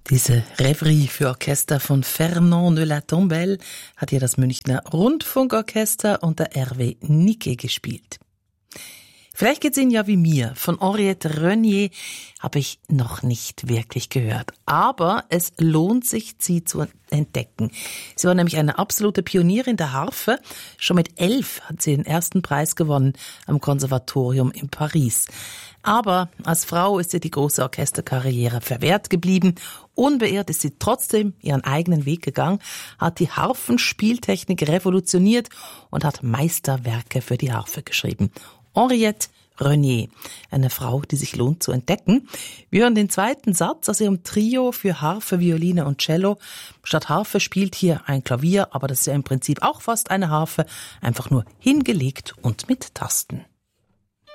Diese Rêverie für Orchester von Fernand de la Tombelle hat ja das Münchner Rundfunkorchester unter Hervé Niquet gespielt. Vielleicht geht's Ihnen ja wie mir. Von Henriette Renier habe ich noch nicht wirklich gehört. Aber es lohnt sich, sie zu entdecken. Sie war nämlich eine absolute Pionierin der Harfe. Schon mit 11 hat sie den ersten Preis gewonnen am Konservatorium in Paris. Aber als Frau ist ihr die große Orchesterkarriere verwehrt geblieben. Unbeirrt ist sie trotzdem ihren eigenen Weg gegangen, hat die Harfenspieltechnik revolutioniert und hat Meisterwerke für die Harfe geschrieben. Henriette Renier, eine Frau, die sich lohnt zu entdecken. Wir hören den zweiten Satz aus ihrem Trio für Harfe, Violine und Cello. Statt Harfe spielt hier ein Klavier, aber das ist ja im Prinzip auch fast eine Harfe, einfach nur hingelegt und mit Tasten.